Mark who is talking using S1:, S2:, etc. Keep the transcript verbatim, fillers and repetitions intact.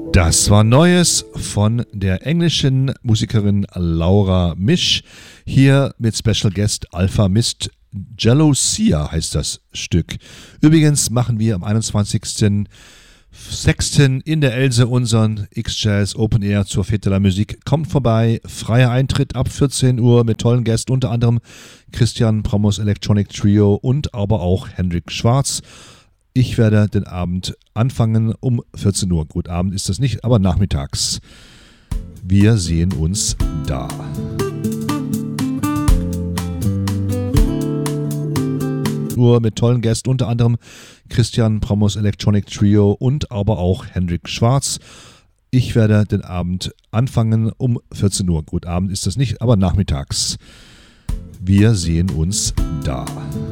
S1: Das war Neues von der englischen Musikerin Laura Misch. Hier mit Special Guest Alpha Mist. Jealousy heißt das Stück. Übrigens machen wir am einundzwanzigsten sechsten in der Else unseren X-Jazz Open Air zur Fête de la Musique. Kommt vorbei, freier Eintritt ab vierzehn Uhr mit tollen Gästen, unter anderem Christian Promos Electronic Trio und aber auch Hendrik Schwarz. Ich werde den Abend anfangen um vierzehn Uhr. Gut, Abend ist das nicht, aber nachmittags. Wir sehen uns da. Uhr mit tollen Gästen, unter anderem Christian Promos Electronic Trio und aber auch Hendrik Schwarz. Ich werde den Abend anfangen um vierzehn Uhr. Gut, Abend ist das nicht, aber nachmittags. Wir sehen uns da.